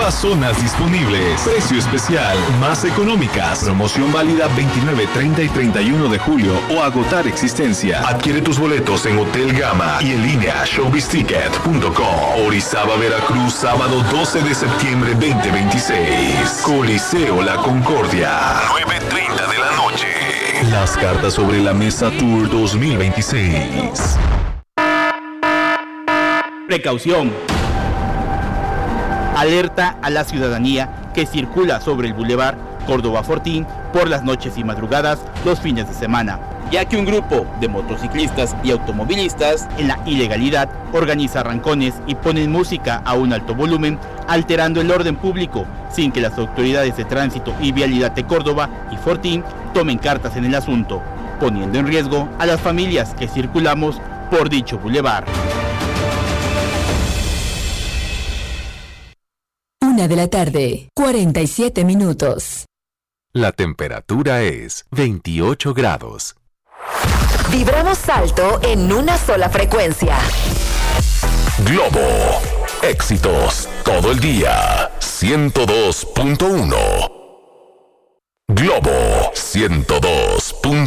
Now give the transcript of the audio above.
Nuevas zonas disponibles. Precio especial. Más económicas. Promoción válida 29, 30 y 31 de julio o agotar existencia. Adquiere tus boletos en Hotel Gama y en línea showbizticket.com. Orizaba, Veracruz, sábado 12 de septiembre 2026. Coliseo La Concordia. 9:30 de la noche. Las cartas sobre la mesa Tour 2026. Precaución. Alerta a la ciudadanía que circula sobre el Boulevard Córdoba Fortín por las noches y madrugadas los fines de semana, ya que un grupo de motociclistas y automovilistas en la ilegalidad organiza arrancones y ponen música a un alto volumen, alterando el orden público sin que las autoridades de tránsito y vialidad de Córdoba y Fortín tomen cartas en el asunto, poniendo en riesgo a las familias que circulamos por dicho bulevar. 1:47 p.m. La temperatura es 28 grados. Vibramos alto en una sola frecuencia. Globo. Éxitos todo el día. 102.1. Globo 102.1.